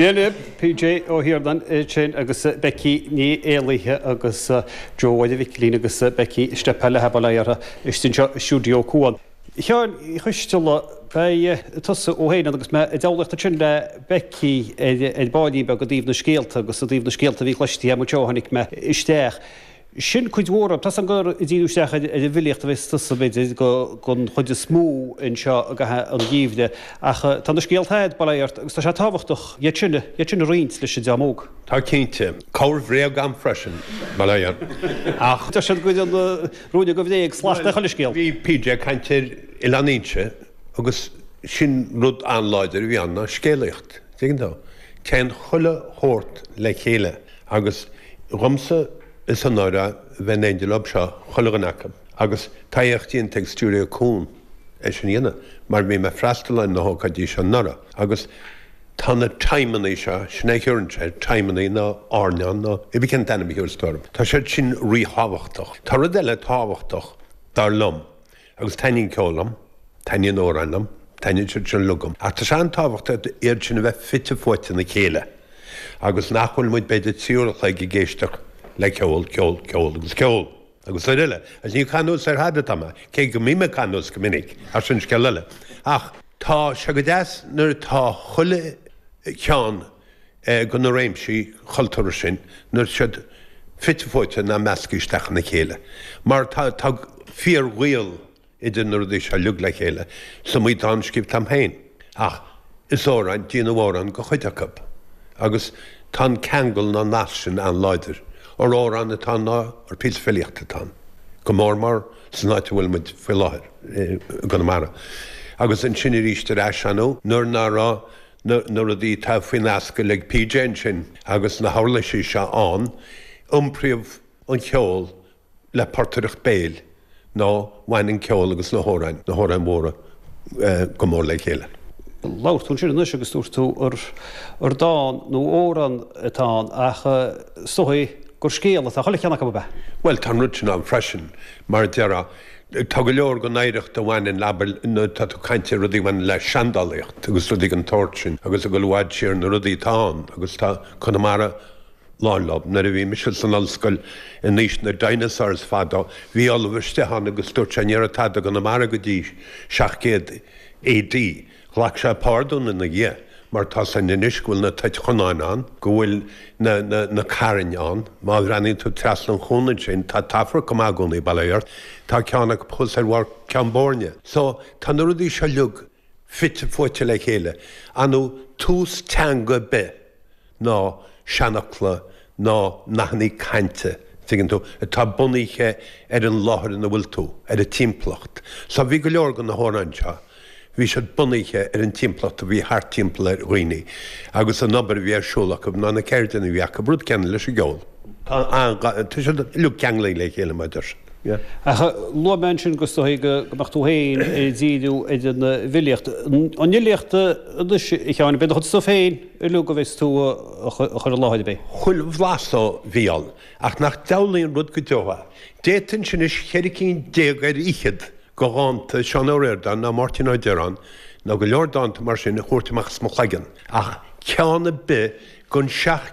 Déile PJ ó hiardan sin agus Becky ní éalaithe agus Joáide Viclín agus Becky Stepelle hebalaíartha istin siúdio cúan. Cheann chuistela tusa ó héine agus me dálaachta sin le Becky báidí be go dtíobh na scéalta agus a dtíobh na scéalta bhí chluistí am teohannig me isteach. Sin chuidhóra, tas an gur i dtíú isteach a bhiliacht a bheits tusa bid gon chuide smú in seo a gathe an gíomhde ach tá na scéaltaid bailíart agus tá sé táhachtach sinna riint leis sé deamóg. Tá cinnte, cabhar bhréag gan freisin bailíart. Ach tá sé go an rúide go bhdéag slachta chuile scéal. Bhí PJ caintear i leaníse agus sin rud anláidir bhí anna scéalaocht. Dígann dó. Cén chuile chóirt le chéile agus romsa is an ára bheith éidir seo chulaganacham. Agus taíochtíon textúra cún sin dhéana, mar bhí me freistalainn na hócadí se nara. Agus tána taimenaí seo, sinna hiúrnse, taimenaí na árneán na i bhí cin denna hiúr storm. Tá sé sin rítháhachtach. Tá rud eile táhachtach dar lom, agus tainín ceolam, tainín órannam, tainín sin lugam. Ach tá sé an táhachtach iad sin bheith fitte fóite na chéile. Agus nachhfuil muid beidir tíúrach le géisteach le ceol agus ceol. Agus le riile, as ní canús hada tama, cé go mí me canús go minic, ar sin sceile. Ach, tá se go deas nuair tá chuile ceán go na réimsí chultúir sin, nuair siad fitte fóite na meascaisteach na chéile. Mar tá fíor bhuiil idir nuair dí se lug le chéile, sa mí tá scíb am héin. Ach, is óráin díana bhóran go chuideach. Agus tá ceangail na násin an leidir. Or óran atá ná ar pís filiachta tá. Go mór san áite bhfuil muid fi láthir go na mara. Agus an sinna ríiste eis anú, nuair nárá nuair a dtí tá faoin asca le PJ sin agus na hálaisí se an, príomh an ceol le portaireacht béil ná bhain an ceol agus na hórain móra go mór le chéile. Láirtún sin nuis agus túirtú ar dáin nó óran atá ach sochaí gur scéal a chola cheannach go bheith. Well, tá rutin an freisin, mar deara tá go leor go néireacht a bhain in labal tá tú cainte rudí bhain le seandálaíocht, agus rudí an torsin, agus a go bhhaid siar na rudí táin, agus tá chunamara láinlob, na a bhí Michel san Alscoil in níos na dinosaurs fada, bhí olbhirsteán agus dúirt sé near atá go na mara go dtí 700 AD, ghlac sé pardún in na ghé. Mar tá san iniscúil na taid chonáin an, go bhfuil na carin an, má rannaí tú treaslan chúnaid sin, tá tafra go mágúnaí bailíart, tá ceannach pus ar bhar ceanbórne. So tá na rudí se lug fitte fóite le chéile, anú tús teanga be ná seannachla ná nachnaí cainte. Tígann tú, tá bunaíche ar an láthir na bhfuil tú, ar a timplacht. So bhí go leor go na hórain seo. Bhí sé bunaithe ar an timplacht a bhí thar timpla ar roiine. Agus an nabar bhí ar siúlach ná na ceirdainna bhí a brúd ceanna leis a gceol. Tá sé lu ceanglaí le chéile maidir. Luáin sin go goachú héin díú idir na bhiliacht. An niliaachta i cheanna beidir chud sa féin i lu go bhés tú chuir láid bé. Chuil bhlásá bhíal, ach nach dalaíon rud go deoha. Détain sin is cheiricín déag ar ichiad go gáanta sean óréirdan na Martin Oideran na go leordáanta mar sin na chóirteach smochlagan. Ach ceanna be gon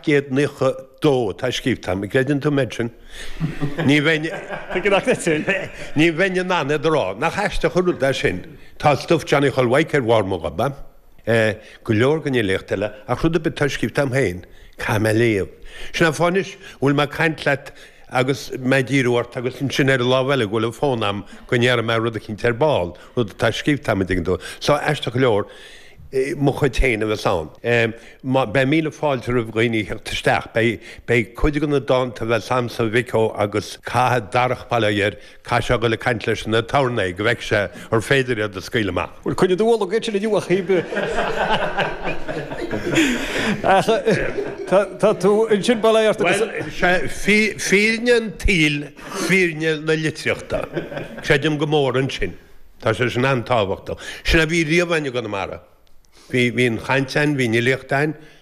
702 tá scíbtam, i gréidir tú méidsin. Ní bhaine nána rá, nach heiste churú de sin. Tá stuf teanna choilhaid ar bhharmóga ba. Go leor gan léochtile a chruúda be tá scíbtam héin, cha me léamh. Sinna fáis bhfuil mar caint leat agus méidíúirt agus an sin ar láhile gohfuil fónam go near me rud a cinn terbáil rud tá scíbtam dú. So eiste go leor mo chuid téine bheithán. Bei míle fáilte a bhghine bei chuide gan na dáanta bheith samsa bhicó agus cathe darach bailíir cai se go le caint leis na tánaí go bheic se ar féidir a scaile má. Bhfuil chuine dúil go sin dú a chébe. Tá tú in sin bailíart fíne tíl fíne na litreachta. Séidim go mór an sin. Tá sé sin an tábhachtta. Sinna bhí riomhhaine go na mara. Bhín chaintein, bhí niliachtain,